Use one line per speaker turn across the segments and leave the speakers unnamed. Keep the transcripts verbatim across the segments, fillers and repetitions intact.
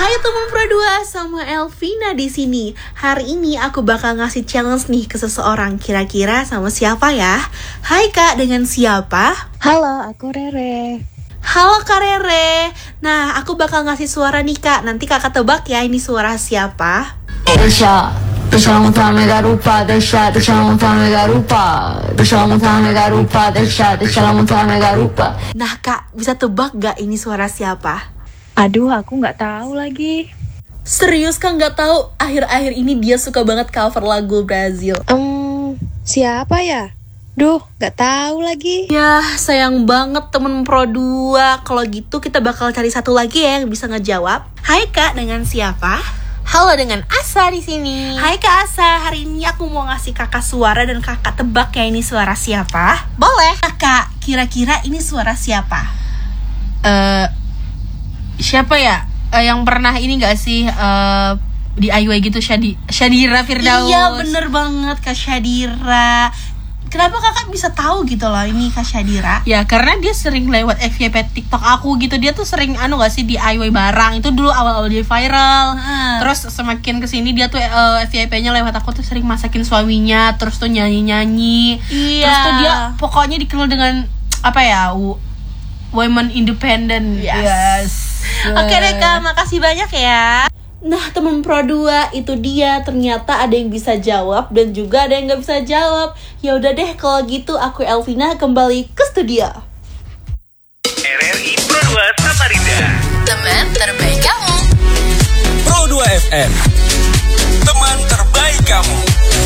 Hai teman Pro dua, sama Elvina di sini. Hari ini aku bakal ngasih challenge nih ke seseorang. Kira-kira sama siapa ya? Hai Kak, dengan siapa?
Halo, aku Rere.
Halo Kak Rere. Nah, aku bakal ngasih suara nih Kak. Nanti Kakak tebak ya ini suara siapa.
Deixa, deixa eu montar minha garupa, deixa, deixa eu montar minha garupa, deixa eu montar minha garupa, deixa, deixa eu montar minha garupa.
Nah Kak, bisa tebak gak ini suara siapa?
Aduh, aku nggak tahu lagi.
Serius Kak nggak tahu? Akhir-akhir ini dia suka banget cover lagu Brazil.
Um, siapa ya? Duh, nggak tahu lagi.
Ya, sayang banget temen Pro dua. Kalau gitu kita bakal cari satu lagi ya yang bisa ngejawab. Hai Kak, dengan siapa?
Halo, dengan Asa di sini.
Hai Kak Asa, hari ini aku mau ngasih kakak suara dan kakak tebak ya ini suara siapa.
Boleh.
Nah, Kak, kira-kira ini suara siapa?
Eh, uh, siapa ya? Uh, yang pernah ini nggak sih uh, di I Y gitu, Shadi, Shadira Firdaus.
Iya, bener banget Kak Shadira. Kenapa kakak bisa tahu gitu loh ini Kak Shadira?
Ya karena dia sering lewat F Y P TikTok aku gitu. Dia tuh sering anu gak sih di I Y barang. Itu dulu awal-awal dia viral.
Hmm.
Terus semakin kesini dia tuh uh, F Y P-nya lewat aku tuh sering masakin suaminya. Terus tuh nyanyi-nyanyi.
Iya.
Terus tuh dia pokoknya dikenal dengan apa ya, women independent.
Yes,
yes.
Oke deh Kak, makasih banyak ya. Nah temen Pro dua, itu dia, ternyata ada yang bisa jawab dan juga ada yang gak bisa jawab. Ya udah deh kalau gitu, aku Elvina kembali ke studio.
R R I Pro dua Samarinda,
teman terbaik kamu.
Pro dua F M, teman terbaik kamu.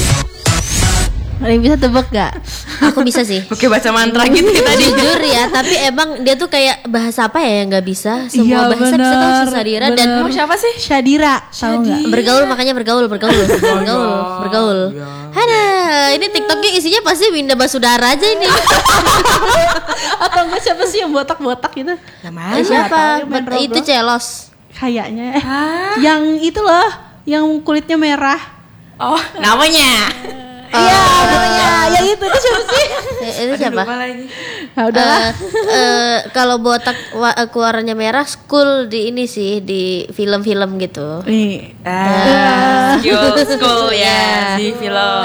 Ada yang bisa tebak gak?
Aku bisa sih.
Oke, baca mantra gitu tadi.
Jujur ya, tapi emang dia tuh kayak bahasa apa ya yang nggak bisa. Semua
Iya,
bahasa
bener,
bisa tahu si Sadira dan
bener.
Siapa sih?
Shadira, tahu nggak?
bergaul, makanya bergaul, bergaul, bergaul, bergaul. Ada, ini TikToknya isinya pasti Winda Basudara aja ini.
Atau enggak siapa sih yang botak-botak gitu?
Eh, siapa? Bet- itu Celos.
Kayaknya. Eh, yang itu loh, yang kulitnya merah.
Oh, namanya.
Iya, namanya. Ya itu itu siapa sih?
Eh, itu siapa?
Nah, udahlah.
Eh, eh, kalau botak wa- eh, keluarannya merah, school di ini sih di film-film gitu.
Nih.
Ah, school, school ya, si film.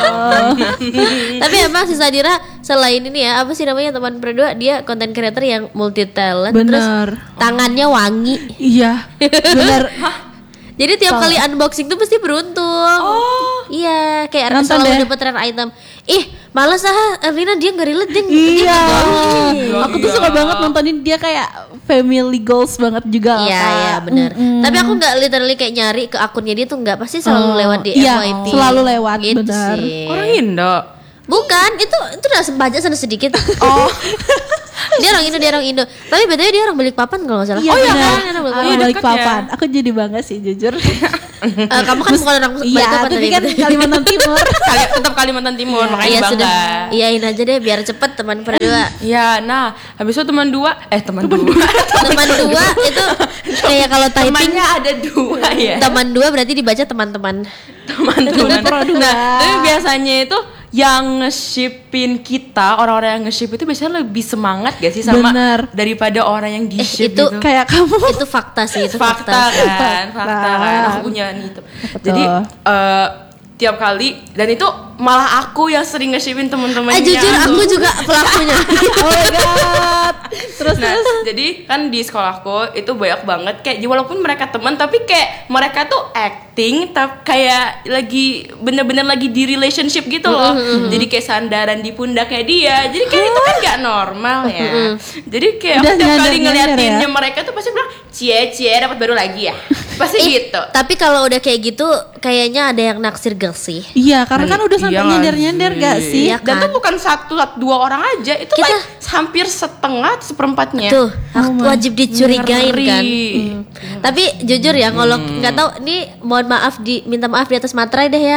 Tapi emang si Sadira selain ini ya, apa sih namanya teman berdua, dia content creator yang multi talent.
Bener.
Terus tangannya wangi.
Iya. Bener.
Jadi tiap kali unboxing tuh pasti beruntung. Oh. Iya, kayak
Nonton
selalu
deh.
dapet rare item. Ih, males ah, Rina dia nggak relate dia.
Iya.
dia
Aku tuh suka banget nontonin dia, kayak family goals banget juga.
Iya,
Kak.
iya benar.
Mm-mm.
Tapi aku nggak literally kayak nyari ke akunnya dia tuh nggak, pasti selalu
Oh,
lewat di
iya,
F Y P.
selalu lewat,
gitu
benar.
sih.
Orang Indo.
Bukan, itu itu udah sempajak sana sedikit. Oh. Dia orang Indo, dia orang Indo. Tapi betulnya dia orang Balikpapan kalau nggak salah.
Iya,
oh iya
benar.
kan, orang Balikpapan.
Iya,
dekat
Balikpapan. Aku jadi bangga sih jujur.
Eh, kamu kan bukan orang
Iya,
Balikpapan
tapi kan Kalimantan Timur.
Kali, tetap Kalimantan Timur, makanya
Iya
bangga.
sudah, iyain aja deh biar cepet teman berdua.
Iya, nah habis itu teman dua, eh teman dua,
Teman dua itu kayak kalau typing
temannya ada dua ya.
teman dua berarti dibaca teman-teman.
Teman-teman. Nah, tapi biasanya itu yang nge-shipin kita, orang-orang yang nge-ship itu biasanya lebih semangat gak sih sama
Bener.
daripada orang yang di-ship
itu
gitu.
Kayak kamu.
Itu fakta sih, itu
fakta,
fakta.
kan, fakta kan. Aku punya nih itu.
Betul.
Jadi eh, tiap kali, dan itu malah aku yang sering nge-shipin temen-temennya.
Eh jujur aku juga pelakunya.
Oh my god. Terus
Nah,
terus.
jadi kan di sekolahku itu banyak banget kayak, walaupun mereka teman tapi kayak mereka tuh acting tapi kayak lagi bener-bener lagi di relationship gitu loh. Jadi kayak sandaran di pundaknya dia. Jadi kayak itu kan gak normal ya. Jadi kayak
Udah
aku tiap kali
nyadar-nyadar
ngeliatinnya
ya?
mereka tuh pasti bilang, cie cie dapat baru lagi ya. Pasti
Eh,
gitu.
Tapi kalau udah kayak gitu kayaknya ada yang naksir gak sih?
Iya, karena kan udah sampai
Iya nggak
nyender-nyender gak sih?
Iya
Dan
kan?
tuh bukan satu, satu dua orang aja, itu
Kita-
like hampir setengah seperempatnya.
Tuh, wajib dicurigain
Ngeri.
kan. Tapi jujur ya, kalau nggak tahu nih, mohon maaf di minta maaf di atas materai deh ya.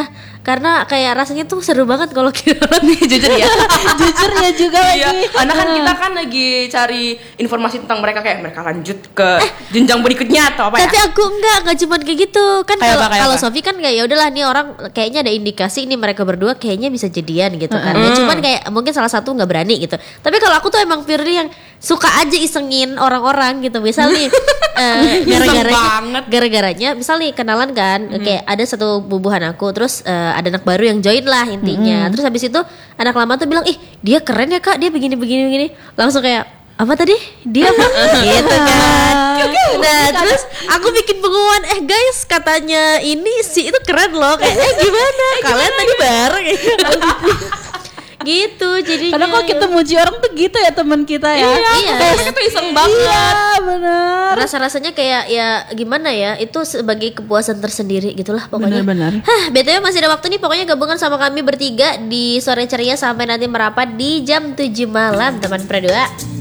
karena kayak rasanya tuh seru banget kalau kita orang
Jujur ya.
Jujur ya juga
Iya,
lagi.
karena kan kita kan lagi cari informasi tentang mereka, kayak mereka lanjut ke jenjang berikutnya atau apa ya?
Tapi aku enggak, enggak cuman kayak gitu. Kan
Kayak
kalau
apa, kayak
kalau
apa?
Sofi kan kayak ya udahlah nih orang kayaknya ada indikasi ini mereka berdua kayaknya bisa jadian gitu kan. Ya, cuman kayak mungkin salah satu nggak berani gitu. Tapi kalau aku tuh emang purely yang suka aja isengin orang-orang gitu. Misal nih eh,
Iseng
gara-garanya
banget.
gara-garanya misal nih kenalan kan, kayak ada satu bubuhan aku terus eh, ada anak baru yang join lah intinya. Terus habis itu anak lama tuh bilang, "Ih, dia keren ya Kak, dia begini begini begini." Langsung kayak apa tadi? Dia apa? gitu kan. Nah, terus aku bikin pengumuman, eh guys, katanya ini si itu keren loh. Kayak eh gimana? Kalian tadi bareng ya? gitu jadinya.
Karena kalau kita muji orang tuh gitu ya teman kita ya.
Iya.
Mereka tuh iseng banget.
Iya, benar.
Rasa-rasanya kayak ya gimana ya, itu sebagai kepuasan tersendiri gitulah pokoknya.
Benar-benar.
Hah, B T W masih ada waktu nih, pokoknya gabungan sama kami bertiga di sore ceria sampai nanti merapat di jam tujuh malam teman Pro dua.